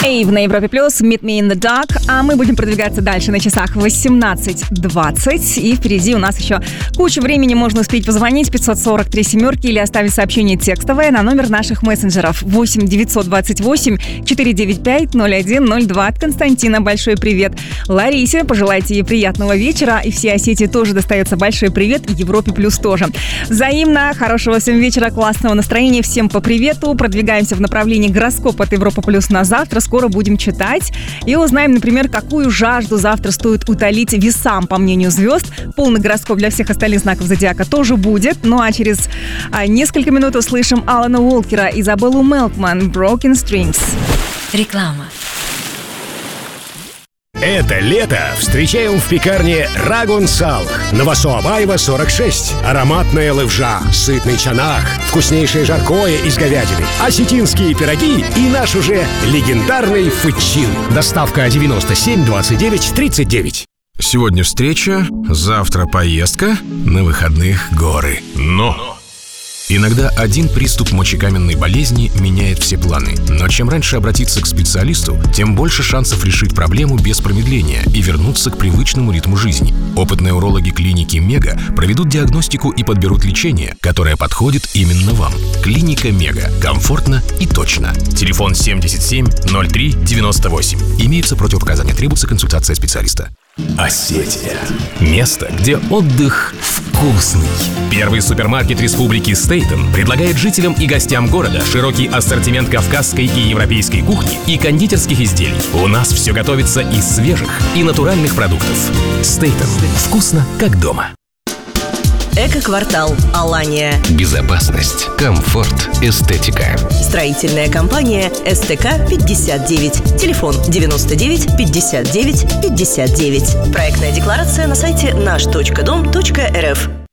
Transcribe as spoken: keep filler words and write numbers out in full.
Эйв на Европе Плюс, Meet Me in the Dark. А мы будем продвигаться дальше на часах восемнадцать двадцать. И впереди у нас еще куча времени. Можно успеть позвонить пятьсот сорок три семерки или оставить сообщение текстовое на номер наших мессенджеров восемь девятьсот двадцать восемь четыреста девяносто пять ноль один ноль два. От Константина большой привет. Ларисе пожелайте ей приятного вечера. И всей Осетии тоже достается большой привет. И Европе Плюс тоже. Взаимно. Хорошего всем вечера, классного настроения. Всем по привету. Продвигаемся в направлении гороскопа от Европа Плюс на завтра. Скоро будем читать и узнаем, например, какую жажду завтра стоит утолить весам, по мнению звезд. Полный гороскоп для всех остальных знаков зодиака тоже будет. Ну а через а, несколько минут услышим Алана Уолкера, Изабеллу Мелкман, Broken Strings. Реклама. Это лето встречаем в пекарне Рагун Салх. Новосоабаева, сорок шесть. Ароматная левжа, сытный чанах, вкуснейшее жаркое из говядины, осетинские пироги и наш уже легендарный фычин. Доставка девяносто семь двадцать девять тридцать девять. Сегодня встреча, завтра поездка, на выходных горы. Но... Иногда один приступ мочекаменной болезни меняет все планы. Но чем раньше обратиться к специалисту, тем больше шансов решить проблему без промедления и вернуться к привычному ритму жизни. Опытные урологи клиники «Мега» проведут диагностику и подберут лечение, которое подходит именно вам. Клиника «Мега». Комфортно и точно. Телефон семьдесят семь ноль три девяносто восемь. Имеются противопоказания, требуется консультация специалиста. Осетия. Место, где отдых вкусный. Первый супермаркет республики Стейтен предлагает жителям и гостям города широкий ассортимент кавказской и европейской кухни и кондитерских изделий. У нас все готовится из свежих и натуральных продуктов. Стейтен. Вкусно, как дома. Эко-квартал Алания. Безопасность, комфорт, эстетика. Строительная компания эс тэ ка пятьдесят девять. Телефон девяносто девять пятьдесят девять пятьдесят девять. Проектная декларация на сайте наш точка дом точка эр эф.